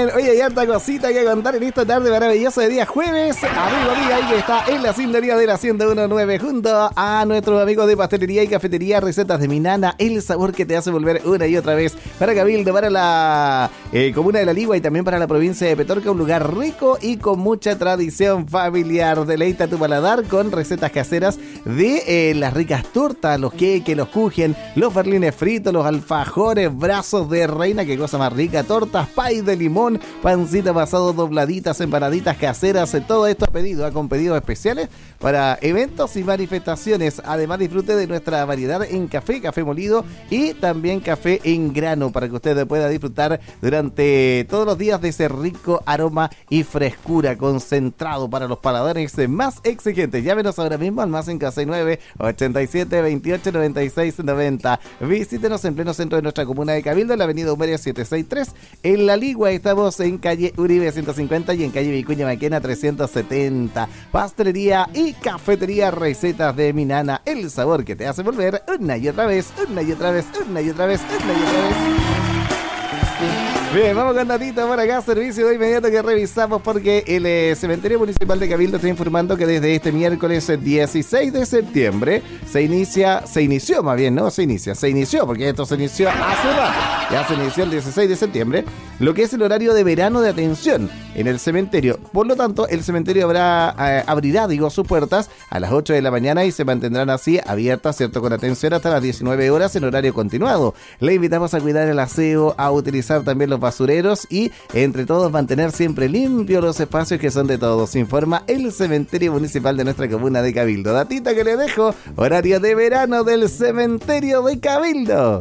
bien. Oye, hay harta cosita que contar en esta tarde maravillosa de día jueves. Amigo mío, ahí que está en la sintonía de la 101.9 junto a nuestros amigos de pastelería y cafetería Recetas de mi Nana. El sabor que te hace volver una y otra vez para Cabildo, para la comuna de La Ligua y también para la provincia de Petorca. Un lugar rico y con mucha tradición familiar. Deleita tu paladar con recetas caseras de las ricas tortas, los queques, los kuchen, los berlines fritos, los alfajores, brazos de reina, qué cosa más rica, tortas, pay de limón, pancita pasado, dobladitas, empanaditas caseras, todo esto a pedido, con pedidos especiales para eventos y manifestaciones. Además disfrute de nuestra variedad en café molido y también café en grano para que usted pueda disfrutar durante todos los días de ese rico aroma y frescura concentrado para los paladares más exigentes. Llámenos ahora mismo al más 569 87 28 96 90. Visítenos en pleno centro de nuestra comuna de Cabildo, en la avenida Humeria 763. En La Ligua estamos en calle Uribe 150 y en calle Vicuña Maquena 370. Pastelería y cafetería Recetas de mi Nana. El sabor que te hace volver una y otra vez, una y otra vez, una y otra vez, una y otra vez. Bien, vamos con datito por acá, servicio de inmediato que revisamos porque el Cementerio Municipal de Cabildo está informando que desde este miércoles 16 de septiembre se inició porque esto se inició hace rato, ya se inició el 16 de septiembre, lo que es el horario de verano de atención en el cementerio. Por lo tanto, el cementerio abrirá sus puertas a las 8 de la mañana y se mantendrán así abiertas, ¿cierto?, con atención hasta las 19 horas en horario continuado. Le invitamos a cuidar el aseo, a utilizar también los basureros y entre todos mantener siempre limpios los espacios que son de todos, informa el Cementerio Municipal de nuestra comuna de Cabildo. Datita que le dejo, horario de verano del Cementerio de Cabildo.